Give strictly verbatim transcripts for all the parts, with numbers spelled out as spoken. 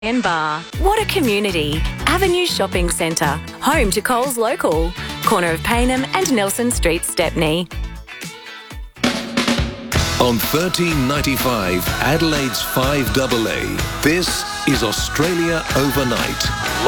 and Bar. What a community. Avenue Shopping Centre. Home to Coles Local. Corner of Payneham and Nelson Street, Stepney. On thirteen ninety-five, Adelaide's five A A, this is Australia Overnight,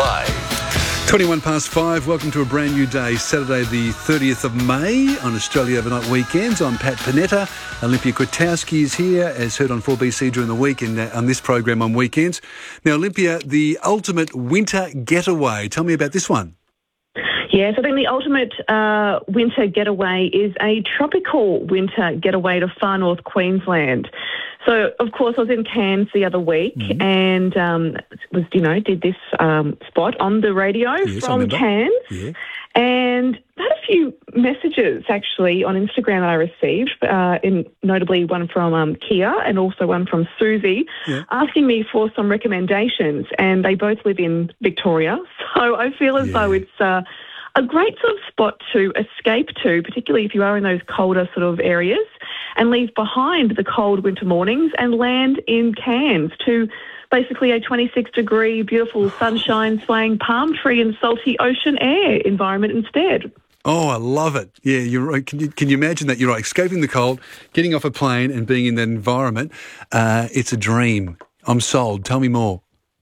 live. twenty-one past five, welcome to a brand new day, Saturday the thirtieth of May on Australia Overnight Weekends. I'm Pat Panetta. Olympia Kwiatkowski is here, as heard on four B C during the week and uh, on this program on weekends. Now, Olympia, the ultimate winter getaway. Tell me about this one. Yes, I think the ultimate uh, winter getaway is a tropical winter getaway to far north Queensland. So, of course, I was in Cairns the other week mm-hmm. and um, was, you know, did this um, spot on the radio yes, from Cairns. Yeah. And I had a few messages, actually, on Instagram that I received, uh, in, notably one from um, Kia and also one from Susie, yeah. asking me for some recommendations. And they both live in Victoria. So I feel as yeah. though it's uh, a great sort of spot to escape to, particularly if you are in those colder sort of areas, and leave behind the cold winter mornings and land in Cairns to basically a twenty-six degree, beautiful sunshine, swaying palm tree and salty ocean air environment instead. Oh, I love it. Yeah, you're right. Can you, can you imagine that? You're right, escaping the cold, getting off a plane and being in that environment. Uh, it's a dream. I'm sold. Tell me more.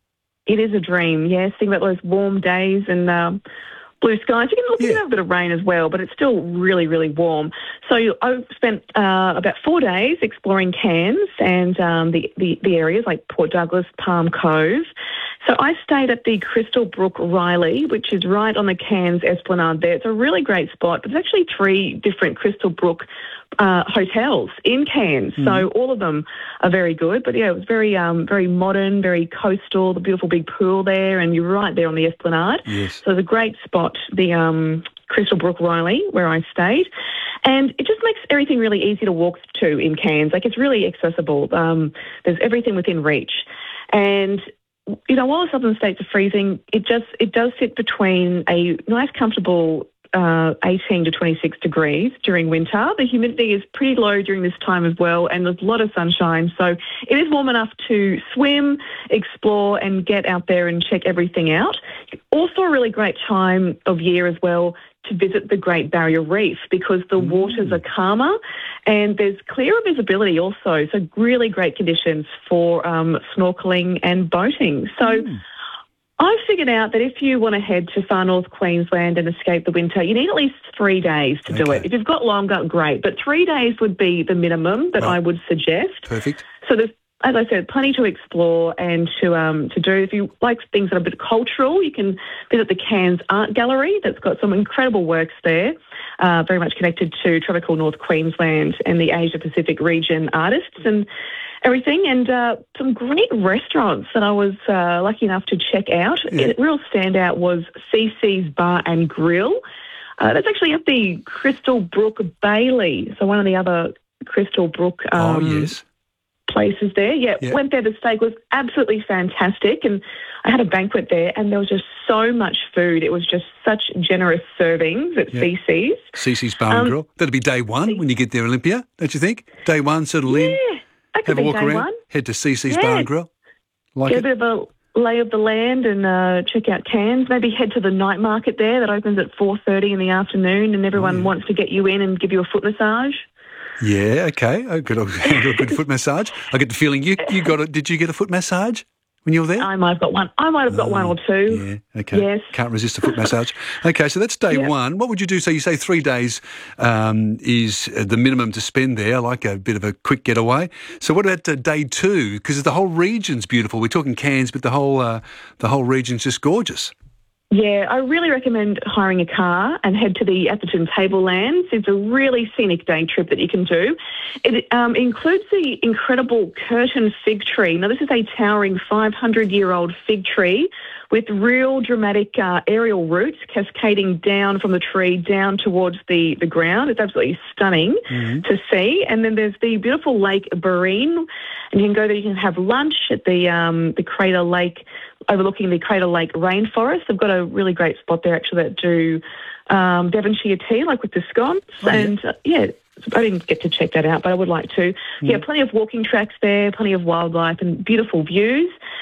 It is a dream, yes. Think about those warm days and um, blue skies. You can look, yeah. you can have a bit of rain as well, but it's still really, really warm. So I spent uh, about four days exploring Cairns and um, the, the, the areas like Port Douglas, Palm Cove. So I stayed at the Crystal Brook Riley, which is right on the Cairns Esplanade there. It's a really great spot. There's actually three different Crystal Brook uh, hotels in Cairns, mm-hmm. so all of them are very good. But, yeah, it was very um, very modern, very coastal, the beautiful big pool there, and you're right there on the Esplanade. Yes. So it's a great spot, the um, Crystal Brook Riley, where I stayed. And it just makes everything really easy to walk to in Cairns. Like, it's really accessible. Um, there's everything within reach. And you know, while the southern states are freezing, it just it does sit between a nice, comfortable uh, eighteen to twenty-six degrees during winter. The humidity is pretty low during this time as well, and there's a lot of sunshine. So it is warm enough to swim, explore, and get out there and check everything out. Also, a really great time of year as well to visit the Great Barrier Reef because the mm. waters are calmer and there's clearer visibility also. So really great conditions for um, snorkelling and boating. So mm. I've figured out that if you want to head to far north Queensland and escape the winter, you need at least three days to okay. do it. If you've got longer, great. But three days would be the minimum that right. I would suggest. Perfect. So there's, as I said, plenty to explore and to um, to do. If you like things that are a bit cultural, you can visit the Cairns Art Gallery. That's got some incredible works there, uh, very much connected to tropical North Queensland and the Asia-Pacific region artists and everything. And uh, some great restaurants that I was uh, lucky enough to check out. Yeah. A real standout was C C's Bar and Grill. Uh, that's actually at the Crystal Brook Bailey, so one of the other Crystal Brook um, oh, yes. places there. Yeah, yeah, went there. The steak was absolutely fantastic, and I had a banquet there, and there was just so much food. It was just such generous servings at yeah. C C's. C C's Bar and Um, Grill. That'll be day one C- when you get there, Olympia, don't you think? Day one, settle yeah, in, that could have a be walk day around, one. head to C C's Yeah. Bar and Grill. Like Get it? a bit of a lay of the land and uh, check out Cairns. Maybe head to the night market there that opens at four thirty in the afternoon, and everyone oh, yeah. wants to get you in and give you a foot massage. Yeah, okay. Oh, good. I'll do a good foot massage. I get the feeling you you got it. Did you get a foot massage when you were there? I might have got one. I might have got oh, one or two. Yeah, okay. Yes. Can't resist a foot massage. Okay, so that's day yeah. one. What would you do? So you say three days um, is the minimum to spend there. I like a bit of a quick getaway. So what about uh, day two? Because the whole region's beautiful. We're talking Cairns, but the whole uh, the whole region's just gorgeous. Yeah, I really recommend hiring a car and head to the Atherton Tablelands. It's a really scenic day trip that you can do. It um, includes the incredible Curtin fig tree. Now, this is a towering five hundred year old fig tree with real dramatic uh, aerial roots cascading down from the tree down towards the, the ground. It's absolutely stunning mm-hmm. to see. And then there's the beautiful Lake Barine, and you can go there, you can have lunch at the um, the Crater Lake, overlooking the Crater Lake rainforest. They've got a really great spot there, actually, that do um, Devonshire tea, like with the scones. Oh, yeah. And, uh, yeah, I didn't get to check that out, but I would like to. Mm. Yeah, plenty of walking tracks there, plenty of wildlife and beautiful views.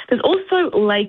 There's also Lake